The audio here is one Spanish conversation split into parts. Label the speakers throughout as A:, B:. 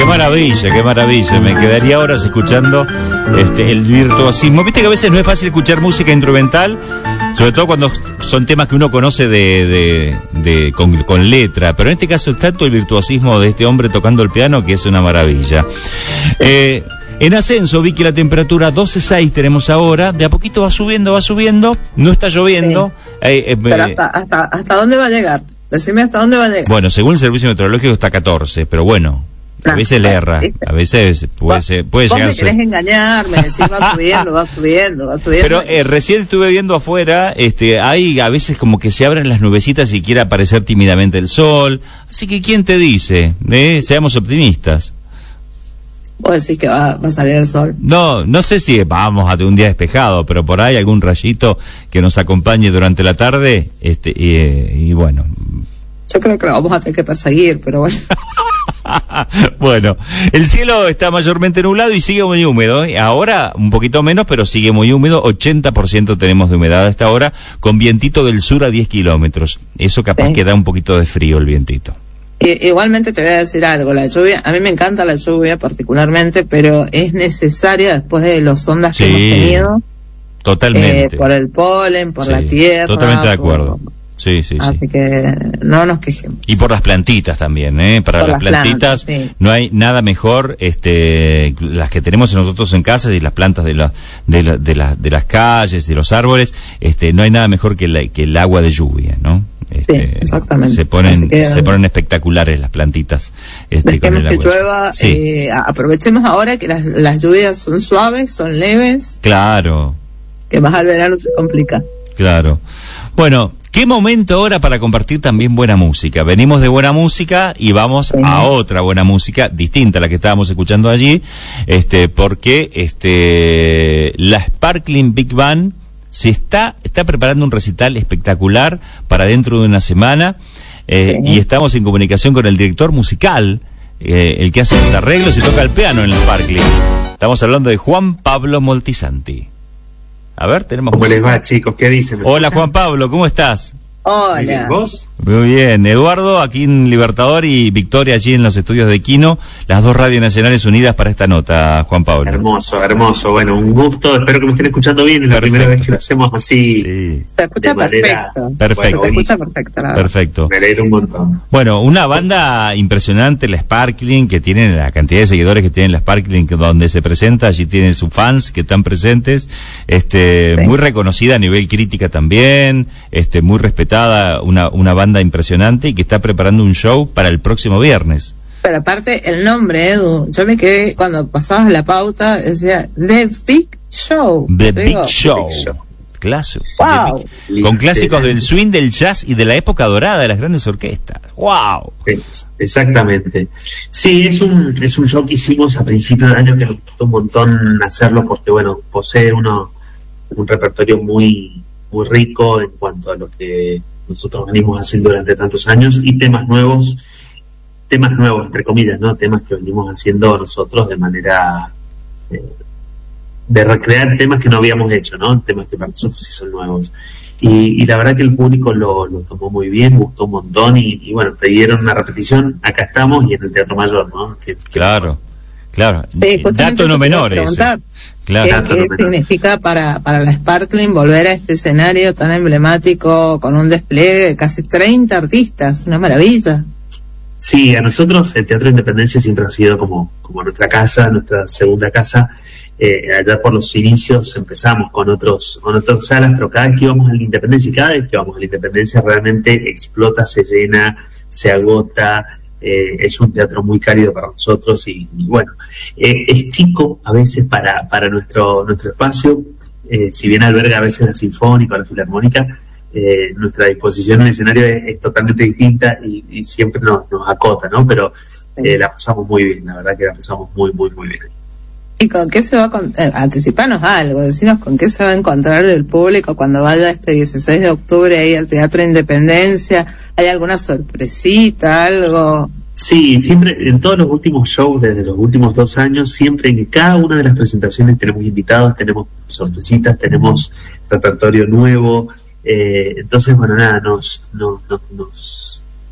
A: maravilla, qué maravilla. Me quedaría horas escuchando el virtuosismo. Viste que a veces no es fácil escuchar música instrumental, sobre todo cuando son temas que uno conoce con letra, pero en este caso es tanto el virtuosismo de este hombre tocando el piano que es una maravilla. En ascenso, vi que la temperatura 12.6 tenemos ahora, de a poquito va subiendo, no está lloviendo.
B: Sí. Pero ¿hasta dónde va a llegar? Decime hasta dónde va a llegar.
A: Bueno, según el servicio meteorológico está 14, pero bueno, a veces le erra, a veces puede llegar.
B: Vos me querés engañar, me decís va subiendo.
A: Pero recién estuve viendo afuera, hay a veces como que se abren las nubecitas y quiere aparecer tímidamente el sol, así que ¿quién te dice? Seamos optimistas.
B: ¿Vos decís que va a salir el sol?
A: No sé si vamos a tener un día despejado, pero por ahí algún rayito que nos acompañe durante la tarde, y bueno.
B: Yo creo que lo vamos a tener que perseguir, pero bueno.
A: Bueno, el cielo está mayormente nublado y sigue muy húmedo. Ahora un poquito menos, pero sigue muy húmedo. 80% tenemos de humedad a esta hora, con vientito del sur a 10 kilómetros. Eso capaz que da un poquito de frío el vientito.
B: Igualmente te voy a decir algo, la lluvia, a mí me encanta la lluvia particularmente, pero es necesaria después de los ondas que hemos tenido.
A: Totalmente.
B: Por el polen, por la tierra.
A: Totalmente de acuerdo. Sí.
B: Así que no nos quejemos.
A: Y por las plantitas también, Para las plantitas no hay nada mejor, las que tenemos nosotros en casa y las plantas de las calles, de los árboles, no hay nada mejor que el agua de lluvia, ¿no?
B: Sí, exactamente.
A: Se ponen espectaculares las plantitas. Con el agua. Que llueva,
B: aprovechemos ahora que las lluvias son suaves, son leves.
A: Claro.
B: Que más al verano se complica.
A: Claro. Bueno, qué momento ahora para compartir también buena música. Venimos de buena música y vamos a otra buena música distinta a la que estábamos escuchando allí, porque la Sparkling Big Band se está preparando un recital espectacular para dentro de una semana, y estamos en comunicación con el director musical, el que hace los arreglos y toca el piano en la Sparkling. Estamos hablando de Juan Pablo Moltisanti. A ver, tenemos...
C: ¿Cómo les va, chicos? ¿Qué dicen?
A: Hola, Juan Pablo, ¿cómo estás?
B: Hola.
C: ¿Vos?
A: Muy bien. Eduardo, aquí en Libertador, y Victoria allí en los estudios de Quino, las dos radios nacionales unidas para esta nota, Juan Pablo.
C: Hermoso. Bueno, un gusto. Espero que me estén escuchando bien. Es la primera vez que lo hacemos así. Sí.
B: Se escucha perfecto.
A: Perfecto.
B: Se escucha perfecto.
A: Perfecto.
C: Me alegro un montón.
A: Bueno, una banda impresionante, la Sparkling, que tienen la cantidad de seguidores que tienen la Sparkling, donde se presenta, allí tienen sus fans que están presentes, muy reconocida a nivel crítica también, muy respetada, una banda impresionante y que está preparando un show para el próximo viernes.
B: Pero aparte el nombre, Edu, yo me quedé cuando pasabas la pauta, decía The Big Show.
A: The Big Show. Clásico.
B: Wow.
A: Con clásicos del swing, del jazz y de la época dorada de las grandes orquestas. Wow.
C: Exactamente. Sí, es un show que hicimos a principios de año, que nos costó un montón hacerlo porque, bueno, posee un repertorio muy rico en cuanto a lo que nosotros venimos haciendo durante tantos años, y temas nuevos entre comillas, ¿no? Temas que venimos haciendo nosotros de manera de recrear temas que no habíamos hecho, ¿no? Temas que para nosotros sí son nuevos. Y la verdad que el público lo tomó muy bien, gustó un montón, y bueno, pidieron una repetición, acá estamos, y en el Teatro Mayor, ¿no?
A: Claro.
B: Sí,
A: dato no menor ese. Claro.
B: ¿Qué significa para la Sparkling volver a este escenario tan emblemático, con un despliegue de casi 30 artistas? Una maravilla.
C: Sí, a nosotros el Teatro de Independencia siempre ha sido como nuestra casa, nuestra segunda casa. Allá por los inicios empezamos con otras salas, pero cada vez que íbamos a la Independencia, realmente explota, se llena, se agota. Es un teatro muy cálido para nosotros, y bueno, es chico a veces para nuestro espacio, si bien alberga a veces la Sinfónica o la Filarmónica, nuestra disposición en el escenario es totalmente distinta, y siempre nos acota, ¿no? Pero la pasamos muy bien, la verdad que la pasamos muy bien.
B: ¿Y con qué se va a anticiparnos algo? Decinos con qué se va a encontrar el público cuando vaya este 16 de octubre ahí al Teatro Independencia. ¿Hay alguna sorpresita, algo?
C: Sí, siempre, en todos los últimos shows, desde los últimos 2 años, siempre en cada una de las presentaciones tenemos invitados, tenemos sorpresitas, tenemos repertorio nuevo. Entonces, bueno, nada, nos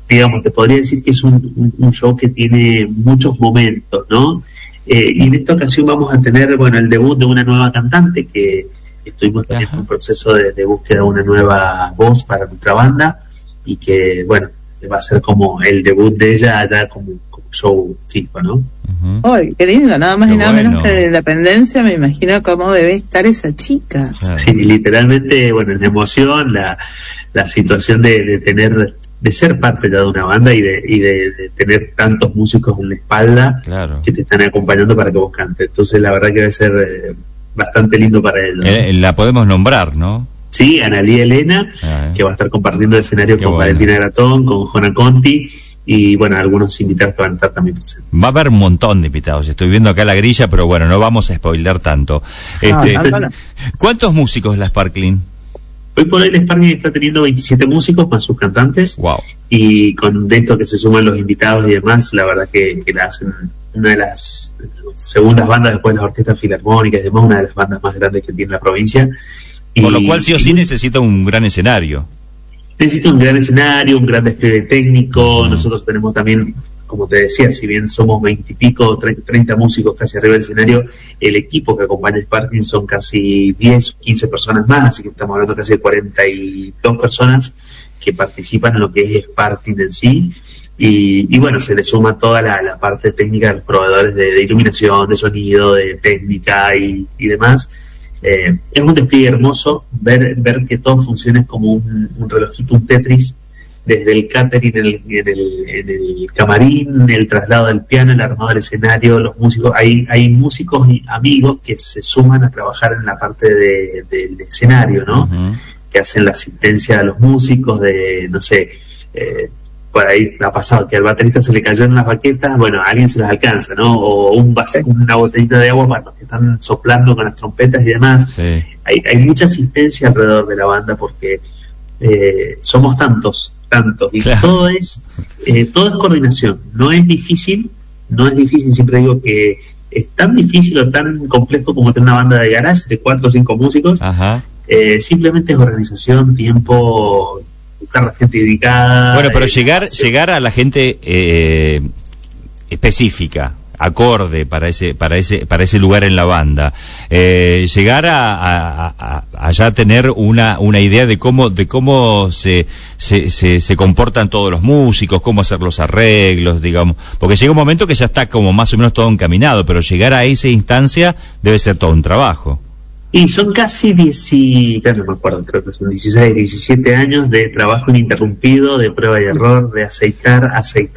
C: digamos, te podría decir que es un show que tiene muchos momentos, ¿no? Y en esta ocasión vamos a tener, bueno, el debut de una nueva cantante que estuvimos también en un proceso de búsqueda de una nueva voz para nuestra banda, y que, bueno, va a ser como el debut de ella allá como show fijo, ¿no?
B: ¡Ay, qué lindo! Nada más y nada menos que la Independencia, me imagino cómo debe estar esa chica.
C: Sí, literalmente, bueno, la emoción, la situación de tener, de ser parte ya de una banda y de tener tantos músicos en la espalda, claro, que te están acompañando para que vos cantes. Entonces, la verdad que debe ser bastante lindo para ella, ¿no?
A: La podemos nombrar, ¿no?
C: Sí, Analía Elena, que va a estar compartiendo el escenario con Valentina Gratón, con Jona Conti, y bueno, algunos invitados que van a estar también presentes.
A: Va a haber un montón de invitados, estoy viendo acá la grilla, pero bueno, no vamos a spoiler tanto. ¿Cuántos músicos es la Sparkling?
C: Hoy por hoy la Sparkling está teniendo 27 músicos más sus cantantes.
A: Wow.
C: Y con de esto que se suman los invitados y demás, la verdad que la hacen una de las segundas bandas después de las orquestas filarmónicas y demás, una de las bandas más grandes que tiene la provincia.
A: Por lo cual sí o sí necesita un gran escenario.
C: Necesita un gran escenario, un gran despliegue técnico. Nosotros tenemos también, como te decía, si bien somos 20 y pico, 30 músicos casi arriba del escenario, el equipo que acompaña a Sparkling son casi 10 o 15 personas más, así que estamos hablando casi de 42 personas que participan en lo que es Sparkling en sí. Y bueno, se le suma toda la parte técnica de los proveedores de iluminación, de sonido, de técnica y demás. Es un despliegue hermoso ver que todo funciona como un relojito, un Tetris, desde el catering en el camarín, el traslado del piano, el armado del escenario, los músicos. Hay músicos y amigos que se suman a trabajar en la parte del escenario, ¿no? Que hacen la asistencia a los músicos, no sé, por ahí ha pasado que al baterista se le cayeron las baquetas, bueno, a alguien se las alcanza, ¿no? O una botellita de agua para los que están soplando con las trompetas y demás. Sí. Hay mucha asistencia alrededor de la banda porque somos tantos, y claro, todo es coordinación. No es difícil, siempre digo que es tan difícil o tan complejo como tener una banda de garage de 4 o 5 músicos. Simplemente es organización, tiempo, buscar la gente dedicada.
A: Bueno, pero llegar a la gente específica, acorde para ese lugar en la banda, llegar a ya tener una idea de cómo se comportan todos los músicos, cómo hacer los arreglos, digamos, porque llega un momento que ya está como más o menos todo encaminado, pero llegar a esa instancia debe ser todo un trabajo.
C: Y son casi no me acuerdo, creo que son 16, 17 años de trabajo ininterrumpido, de prueba y error, de aceitar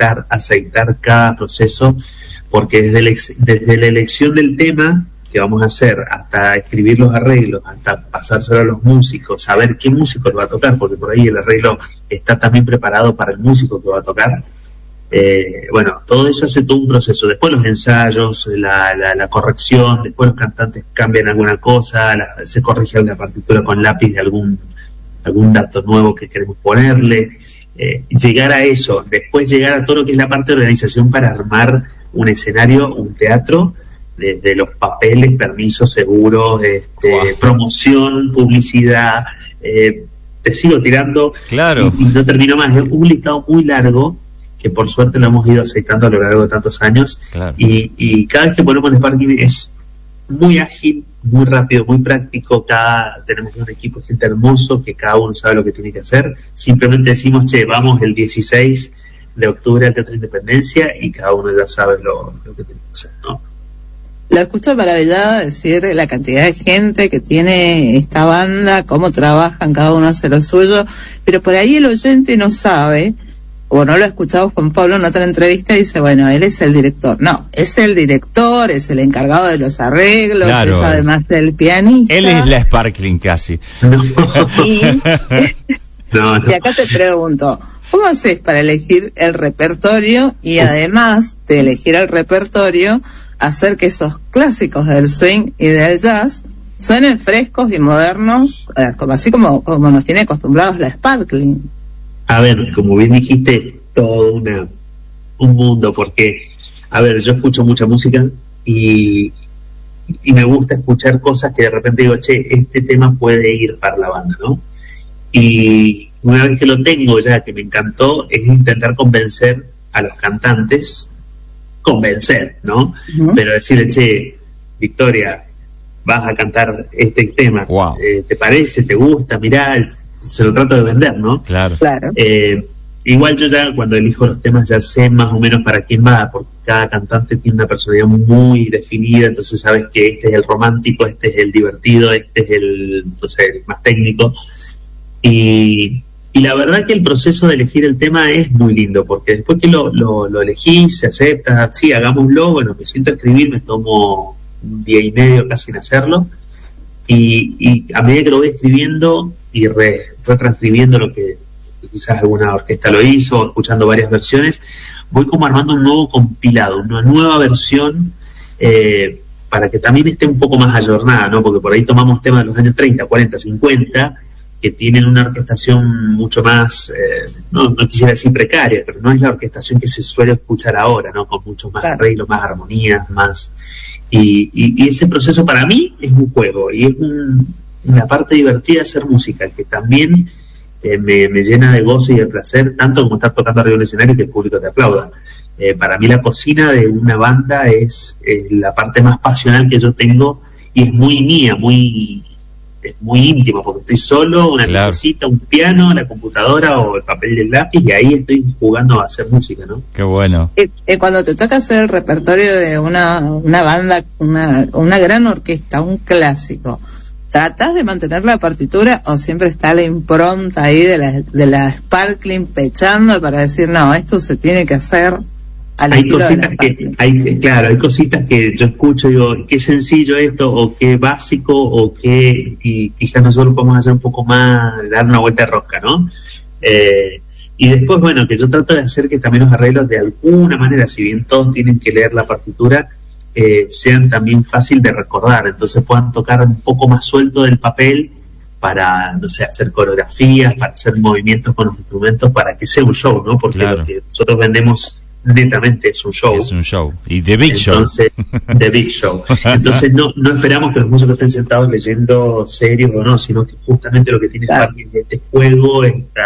C: cada proceso, porque desde la elección del tema que vamos a hacer, hasta escribir los arreglos, hasta pasárselo a los músicos, saber qué músico lo va a tocar, porque por ahí el arreglo está también preparado para el músico que va a tocar. Bueno, todo eso hace todo un proceso. Después los ensayos, la corrección, después los cantantes cambian alguna cosa, se corrige la partitura con lápiz de algún dato nuevo que queremos ponerle. Llegar a eso, después llegar a todo lo que es la parte de organización para armar un escenario, un teatro, desde los papeles, permisos, seguros, promoción, publicidad, te sigo tirando,
A: claro,
C: y no termino más. Es un listado muy largo que por suerte lo hemos ido aceitando a lo largo de tantos años, claro, y cada vez que ponemos el Sparkling es muy ágil, muy rápido, muy práctico. Tenemos un equipo de gente hermoso que cada uno sabe lo que tiene que hacer. Simplemente decimos, vamos el 16 de octubre al Teatro Independencia, y cada uno ya sabe lo que tiene que hacer, ¿no?
B: Lo escucho maravillada decir la cantidad de gente que tiene esta banda, cómo trabajan, cada uno hace lo suyo, pero por ahí el oyente no sabe, o no lo ha escuchado Juan Pablo en otra entrevista, y dice, bueno, él es el director. No, es el director, es el encargado de los arreglos, claro, es además el pianista.
A: Él es la Sparkling casi.
B: Y acá te pregunto, ¿cómo haces para elegir el repertorio y además de elegir el repertorio, hacer que esos clásicos del swing y del jazz suenen frescos y modernos, así como nos tiene acostumbrados la Sparkling?
C: A ver, como bien dijiste, todo un mundo, porque, a ver, yo escucho mucha música y me gusta escuchar cosas que de repente digo, este tema puede ir para la banda, ¿no? Y una vez que lo tengo ya, que me encantó, es intentar convencer a los cantantes, ¿no? Pero decirle, che, Victoria, vas a cantar este tema,
A: wow.
C: ¿Te parece? ¿Te gusta? Mirá, se lo trato de vender, ¿no?
A: Claro.
C: Igual yo ya cuando elijo los temas ya sé más o menos para quién va, porque cada cantante tiene una personalidad muy definida, entonces sabes que este es el romántico, este es el divertido, este es el, no sé, el más técnico. Y la verdad que el proceso de elegir el tema es muy lindo, porque después que lo elegí, se acepta, sí, hagámoslo, bueno, me siento a escribir, me tomo un día y medio casi en hacerlo, y a medida que lo voy escribiendo y retranscribiendo lo que quizás alguna orquesta lo hizo, escuchando varias versiones, voy como armando un nuevo compilado, una nueva versión, para que también esté un poco más ayornada, ¿no? Porque por ahí tomamos temas de los años 30, 40, 50, que tienen una orquestación mucho más, no quisiera decir precaria, pero no es la orquestación que se suele escuchar ahora, ¿no? Con muchos más arreglos, más armonías, más... Y ese proceso para mí es un juego, y es una parte divertida de hacer música, que también me llena de gozo y de placer, tanto como estar tocando arriba del escenario y que el público te aplauda. Para mí la cocina de una banda es la parte más pasional que yo tengo, y es muy mía, es muy íntima, porque estoy solo, una mesita, un piano, la computadora o el papel y el lápiz, y ahí estoy jugando a hacer música, ¿no?
A: Qué bueno.
B: Cuando te toca hacer el repertorio de una banda, una gran orquesta, un clásico, ¿tratás de mantener la partitura o siempre está la impronta ahí de la Sparkling pechando para decir, no, esto se tiene que hacer?
C: Hay cositas hay cositas que yo escucho y digo, qué sencillo esto, o qué básico, o qué, y quizás nosotros podemos hacer un poco más, dar una vuelta de rosca, ¿no? Y después, bueno, que yo trato de hacer que también los arreglos de alguna manera, si bien todos tienen que leer la partitura, sean también fácil de recordar, entonces puedan tocar un poco más suelto del papel para, no sé, hacer coreografías, para hacer movimientos con los instrumentos, para que sea un show, ¿no? Porque lo que nosotros vendemos netamente es un show.
A: Es un show. Y The Big Show.
C: Entonces, The Big Show. Entonces no esperamos que los músicos estén sentados leyendo serios o no, sino que justamente lo que tiene Sparkling es este juego,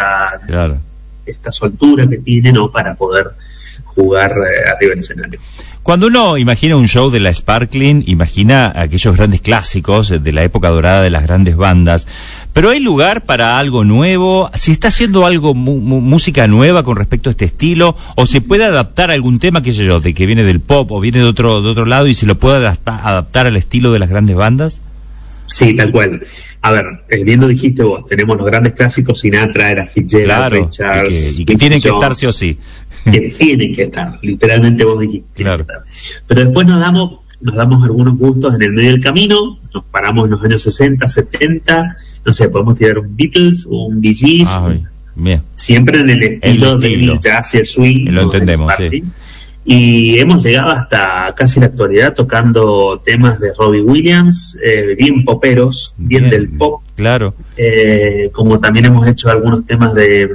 C: esta soltura que tiene, ¿no? Para poder jugar arriba del escenario.
A: Cuando uno imagina un show de la Sparkling, imagina aquellos grandes clásicos de la época dorada de las grandes bandas, pero ¿hay lugar para algo nuevo? ¿Se está haciendo algo, música nueva con respecto a este estilo? ¿O se puede adaptar a algún tema, qué sé yo, de que viene del pop o viene de otro lado y se lo puede adaptar al estilo de las grandes bandas?
C: Sí, tal cual. A ver, bien lo dijiste vos, tenemos los grandes clásicos, Sinatra, Ella Fitzgerald, Ray Charles,
A: y que tienen que estar sí o sí.
C: Que tienen que estar, literalmente vos dijiste.
A: Claro.
C: Pero después nos damos algunos gustos en el medio del camino, nos paramos en los años 60, 70, no sé, podemos tirar un Beatles o un Bee Gees,
A: bien.
C: Siempre en el estilo del jazz y el swing.
A: Lo entendemos, sí.
C: Y hemos llegado hasta casi la actualidad tocando temas de Robbie Williams, bien poperos, bien del pop.
A: Claro.
C: Como también hemos hecho algunos temas de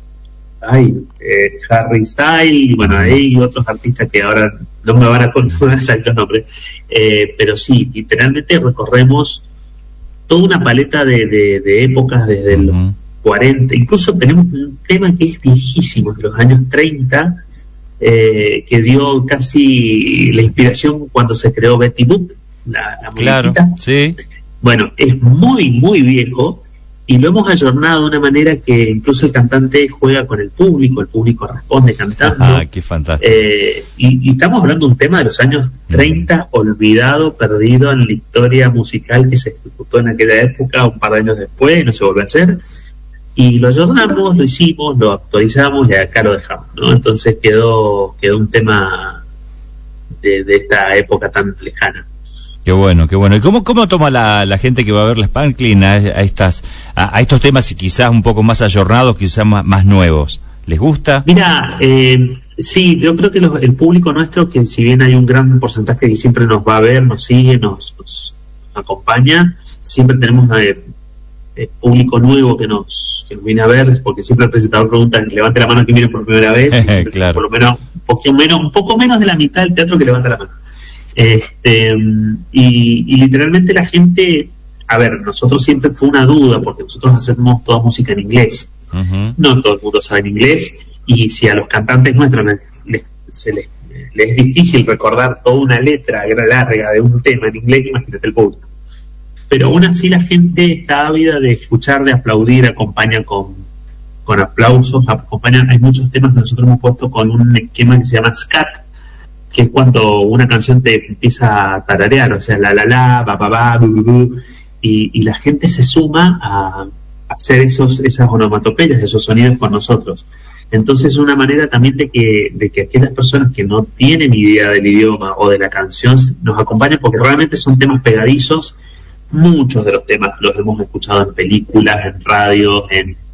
C: Harry Styles, y bueno, hay otros artistas que ahora no me van a salir los nombres, pero sí, literalmente recorremos toda una paleta de épocas desde los 40, incluso tenemos un tema que es viejísimo, de los años 30, que dio casi la inspiración cuando se creó Betty Boop, la muñequita.
A: Sí.
C: Bueno, es muy, muy viejo, y lo hemos ayornado de una manera que incluso el cantante juega con el público responde cantando.
A: ¡Qué fantástico!
C: Y estamos hablando de un tema de los años 30, olvidado, perdido en la historia musical que se ejecutó en aquella época, un par de años después, y no se volvió a hacer. Y lo ayornamos, lo hicimos, lo actualizamos y acá lo dejamos, ¿no? Entonces quedó un tema de esta época tan lejana.
A: Qué bueno, qué bueno. ¿Y cómo toma la gente que va a ver la Sparkling a estos temas y quizás un poco más ayornados, quizás más nuevos? ¿Les gusta?
C: Mira, sí, yo creo que el público nuestro, que si bien hay un gran porcentaje que siempre nos va a ver, nos sigue, nos acompaña, siempre tenemos público nuevo que nos viene a ver, porque siempre el presentador pregunta, levante la mano que viene por primera vez, y
A: claro.
C: Por lo menos un poco menos de la mitad del teatro que levanta la mano. Y literalmente la gente, a ver, nosotros siempre fue una duda, porque nosotros hacemos toda música en inglés, no todo el mundo sabe inglés, y si a los cantantes nuestros les es difícil recordar toda una letra larga de un tema en inglés, imagínate el público. Pero aún así la gente está ávida de escuchar, de aplaudir, acompaña con aplausos, acompañan. Hay muchos temas que nosotros hemos puesto con un esquema que se llama scat, que es cuando una canción te empieza a tararear, o sea, la, ba, ba, ba, bu, bu, bu, y la gente se suma a hacer esas onomatopeyas, esos sonidos con nosotros. Entonces es una manera también de que aquellas personas que no tienen idea del idioma o de la canción nos acompañen, porque realmente son temas pegadizos. Muchos de los temas los hemos escuchado en películas, en radio,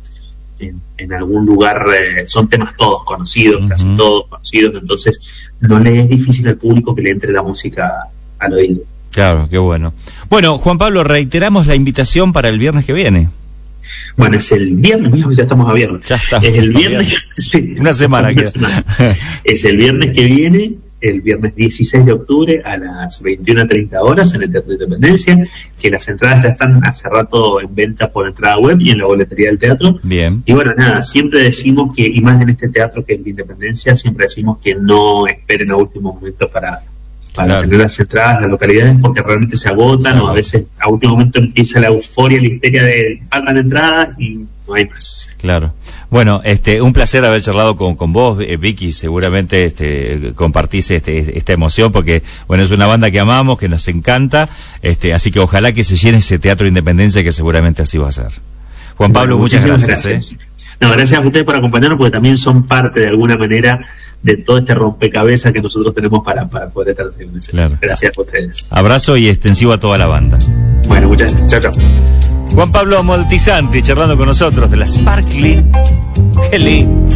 C: en algún lugar, son temas todos conocidos, casi todos conocidos, entonces no le es difícil al público que le entre la música al oído.
A: Claro, qué bueno. Bueno, Juan Pablo, reiteramos la invitación para el viernes que viene.
C: Bueno, es el viernes, mismo, ya estamos a viernes.
A: Ya está.
C: Es el viernes. Sí,
A: una semana.
C: Es el viernes que viene, el viernes 16 de octubre a las 21:30 horas en el Teatro Independencia, que las entradas ya están hace rato en venta por entrada web y en la boletería del teatro.
A: Bien.
C: Y bueno, nada, siempre decimos que, y más en este teatro que es de Independencia, siempre decimos que no esperen a último momento para tener las entradas en las localidades, porque realmente se agotan, o a veces a último momento empieza la euforia, la histeria de faltan entradas y no hay más.
A: Claro. Bueno, un placer haber charlado con vos, Vicky. Seguramente compartís esta emoción, porque bueno, es una banda que amamos, que nos encanta, así que ojalá que se llene ese Teatro Independencia, que seguramente así va a ser. Juan Pablo, muchas gracias.
C: No, gracias a ustedes por acompañarnos, porque también son parte de alguna manera de todo este rompecabezas que nosotros tenemos para poder estar haciendo eso.
A: Claro.
C: Gracias a ustedes.
A: Abrazo y extensivo a toda la banda.
C: Bueno, muchas gracias. Chao, chao.
A: Juan Pablo Moltisanti charlando con nosotros de la Sparkling Heli.